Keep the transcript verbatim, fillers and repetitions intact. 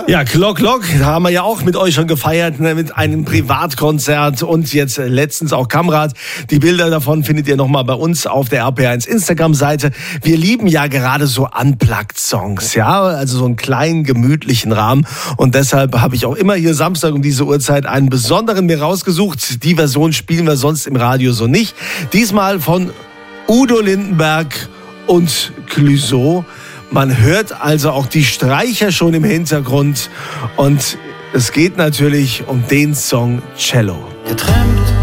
Ja, Glock Glock haben wir ja auch mit euch schon gefeiert, ne, mit einem Privatkonzert und jetzt letztens auch Kamrat. Die Bilder davon findet ihr nochmal bei uns auf der R P R eins Instagram-Seite. Wir lieben ja gerade so Unplugged-Songs, ja, also so einen kleinen, gemütlichen Rahmen. Und deshalb habe ich auch immer hier Samstag um diese Uhrzeit einen besonderen mir rausgesucht. Die Version spielen wir sonst im Radio so nicht. Diesmal von Udo Lindenberg und Clouseau. Man hört also auch die Streicher schon im Hintergrund und es geht natürlich um den Song Cello. Getrennt